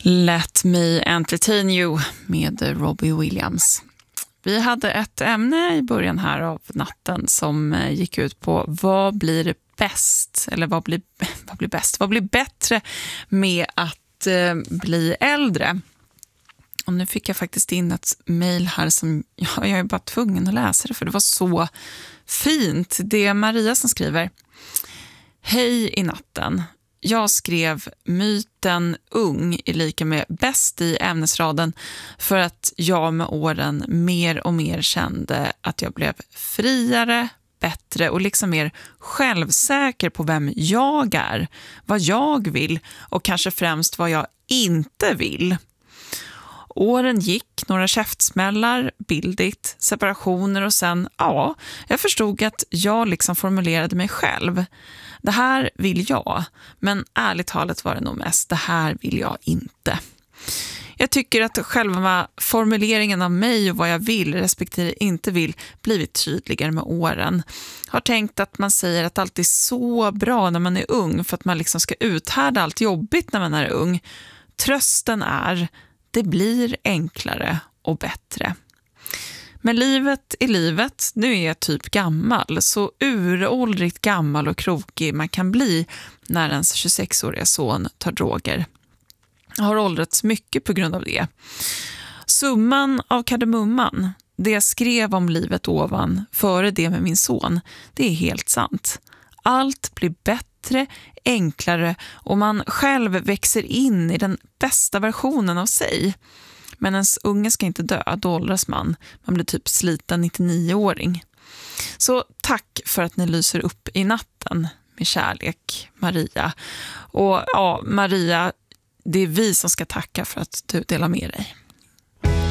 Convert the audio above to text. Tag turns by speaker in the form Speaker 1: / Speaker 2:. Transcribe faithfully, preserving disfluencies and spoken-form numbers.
Speaker 1: Let me entertain you med Robbie Williams. Vi hade ett ämne i början här av natten som gick ut på vad blir bäst eller vad blir, vad blir bäst, vad blir bättre med att eh, bli äldre. Och nu fick jag faktiskt in ett mejl här som ja, jag är bara tvungen att läsa det för det var så fint. Det är Maria som skriver: Hej i natten. Jag skrev myten ung i lika med bäst i ämnesraden för att jag med åren mer och mer kände att jag blev friare, bättre och liksom mer självsäker på vem jag är, vad jag vill och kanske främst vad jag inte vill. Åren gick, några käftsmällar, bildigt, separationer och sen, ja, jag förstod att jag liksom formulerade mig själv. Det här vill jag, men ärligt talat var det nog mest, det här vill jag inte. Jag tycker att själva formuleringen av mig och vad jag vill respektive inte vill blivit tydligare med åren. Har tänkt att man säger att allt är så bra när man är ung för att man liksom ska uthärda allt jobbigt när man är ung. Trösten är, det blir enklare och bättre. Men livet är livet, nu är jag typ gammal, så uråldrigt gammal och krokig man kan bli när ens tjugosexåriga son tar droger. Jag har åldrats mycket på grund av det. Summan av kardemumman, det jag skrev om livet ovan, före det med min son, det är helt sant. Allt blir bättre, enklare och man själv växer in i den bästa versionen av sig. Men ens unge ska inte dö, då åldras man. Man blir typ sliten nittionio-åring. Så tack för att ni lyser upp i natten med kärlek, Maria. Och ja, Maria, det är vi som ska tacka för att du delar med dig.